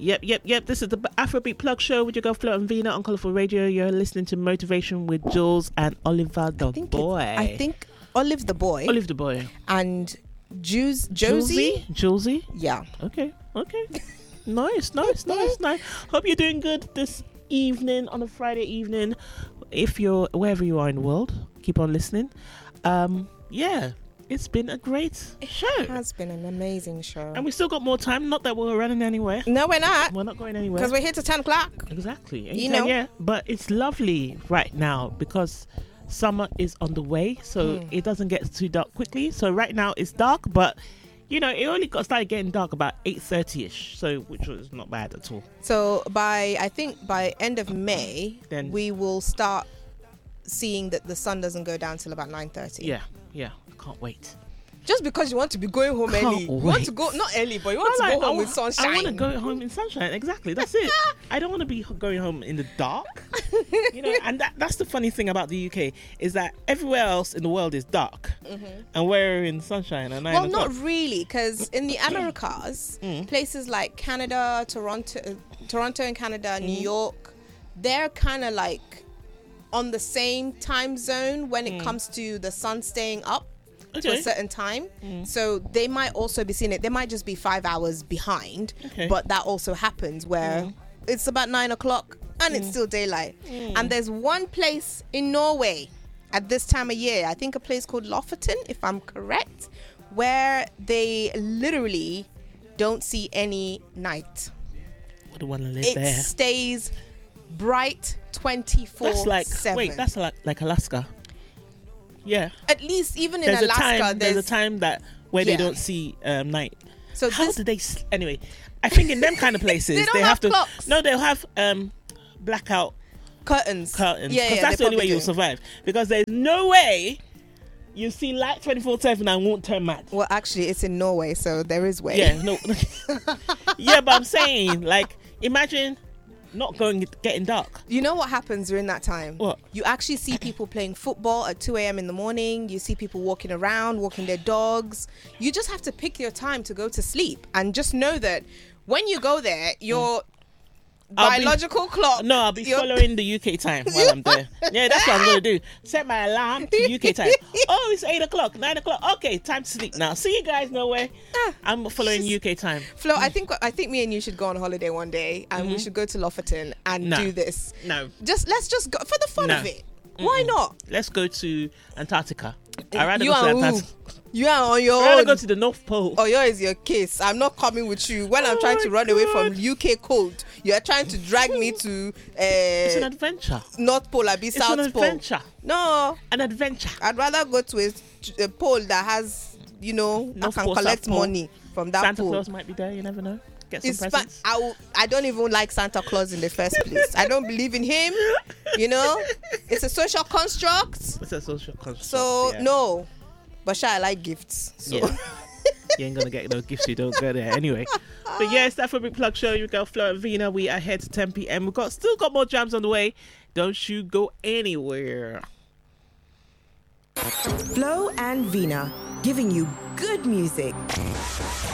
Yep. This is the Afrobeat Plug Show with your girl Flo and Vina on Colourful Radio. You're listening to Motivation with Jules and Oliver the Boy. I think Olive the Boy. Olive the Boy. And Josie? Julesy? Yeah. Okay. Nice. Hope you're doing good this evening on a Friday evening. If you're wherever you are in the world, keep on listening. It's been a great show. It has been an amazing show. And we still got more time. Not that we're running anywhere. No, we're not. We're not going anywhere. Because we're here till 10 o'clock. Exactly. Yeah. But it's lovely right now because summer is on the way. So it doesn't get too dark quickly. So right now it's dark. But, it only started getting dark about 8:30ish. So which was not bad at all. So by end of May, then we will start seeing that the sun doesn't go down till about 9:30. Yeah. Can't wait. Just because you want to be going home early. You want to go, not early, but you want to go home with sunshine. I want to go home in sunshine. Exactly. That's it. I don't want to be going home in the dark. And that's the funny thing about the UK is that everywhere else in the world is dark. And we're in sunshine. And not really, because in the Americas, places like Canada, Toronto in Canada, New York, they're kind of like on the same time zone when it comes to the sun staying up. To a certain time. So they might also be seeing it. They might just be 5 hours behind. But that also happens where it's about 9 o'clock and it's still daylight. And there's one place in Norway at this time of year, I think a place called Lofoten, if I'm correct, where they literally don't see any night. Wouldn't want to live there. It stays bright 24/7. That's like Alaska. Yeah. At least even in Alaska, there's a time where they don't see night. So how do they? Anyway, I think in them kind of places they have clocks. They'll have blackout curtains. Yeah, because that's the only way you'll survive. Because there's no way you see light 24/7 and won't turn mad. Well, actually, it's in Norway, so there is way. Yeah, no. Yeah, but I'm saying, imagine not getting dark. You know what happens during that time? What? You actually see people playing football at 2 a.m. in the morning. You see people walking around, walking their dogs. You just have to pick your time to go to sleep. And just know that when you go there, your biological clock... No, I'll be following the UK time while I'm there. Yeah, that's what I'm going to do. Set my alarm to UK time. Oh, it's 8 o'clock, 9 o'clock. Okay, time to sleep now. See you guys nowhere. I'm following UK time. Flo, I think me and you should go on holiday one day and we should go to Lofoten and do this. No. Let's just go for the fun of it. Why not? Let's go to Antarctica. I'd rather go to Antarctica. You are on your own. I'd rather go to the North Pole. Oh, yours is your case. I'm not coming with you. When I'm trying to run away from UK cold, you are trying to drag me to... it's an adventure. North Pole, I'll be South Pole. It's an adventure. No. An adventure. I'd rather go to a pole that has, North I can Pole, collect money from that Santa pole. Claus might be there, you never know. Get some presents. I don't even like Santa Claus in the first place. I don't believe in him. It's a social construct. It's a social construct. So, no. But I like gifts. So. Yeah. You ain't gonna get no gifts, you don't go there anyway. But yeah, it's that Afrobeat Plug Show. Your girl Flo and Vina. We are here to 10 p.m. We've still got more jams on the way. Don't you go anywhere. Flo and Vina, giving you good music.